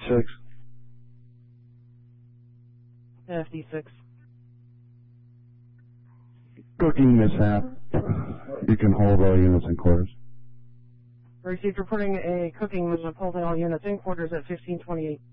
56. 56. Cooking mishap. You can hold all units in quarters. Received reporting a cooking mishap holding all units in quarters at 1528.